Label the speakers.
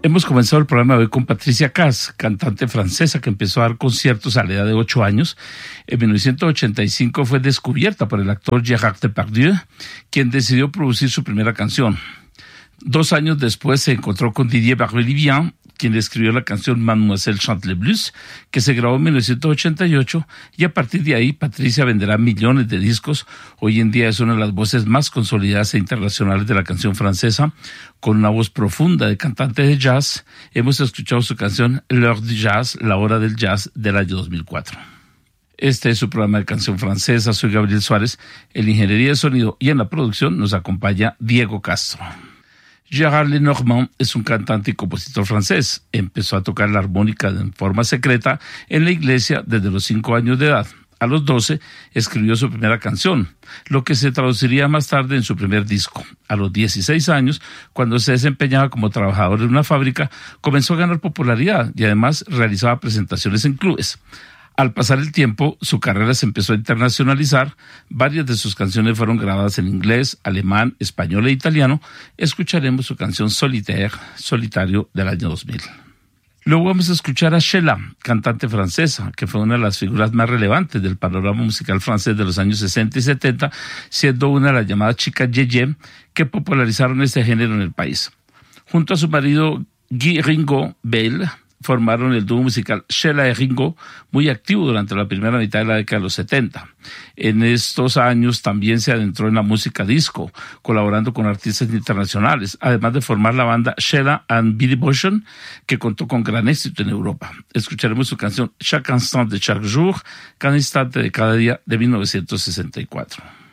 Speaker 1: Hemos comenzado el programa de hoy con Patricia Cass, cantante francesa que empezó a dar conciertos a la edad de 8 años. En 1985 fue descubierta por el actor Gérard Depardieu, quien decidió producir su primera canción. 2 años después se encontró con Didier Barbelivien, quien le escribió la canción Mademoiselle Chante le Blues, que se grabó en 1988, y a partir de ahí Patricia venderá millones de discos. Hoy en día es una de las voces más consolidadas e internacionales de la canción francesa, con una voz profunda de cantante de jazz. Hemos escuchado su canción L'heure du jazz, la hora del jazz, del año 2004. Este es su programa de canción francesa. Soy Gabriel Suárez. En la ingeniería de sonido y en la producción nos acompaña Diego Castro. Gérard Lenormand es un cantante y compositor francés. Empezó a tocar la armónica en forma secreta en la iglesia desde los 5 años de edad. A los 12 escribió su primera canción, lo que se traduciría más tarde en su primer disco. A los 16 años, cuando se desempeñaba como trabajador en una fábrica, comenzó a ganar popularidad y además realizaba presentaciones en clubes. Al pasar el tiempo, su carrera se empezó a internacionalizar. Varias de sus canciones fueron grabadas en inglés, alemán, español e italiano. Escucharemos su canción Solitaire, Solitario, del año 2000. Luego vamos a escuchar a Sheila, cantante francesa, que fue una de las figuras más relevantes del panorama musical francés de los años 60 y 70, siendo una de las llamadas chicas yeye que popularizaron este género en el país. Junto a su marido Guy Ringo Bell, formaron el dúo musical Sheila y Ringo, muy activo durante la primera mitad de la década de los 70. En estos años también se adentró en la música disco, colaborando con artistas internacionales, además de formar la banda Sheila and Billy Boschen, que contó con gran éxito en Europa. Escucharemos su canción Chaque instant de chaque jour, cada instante de cada día, de 1964.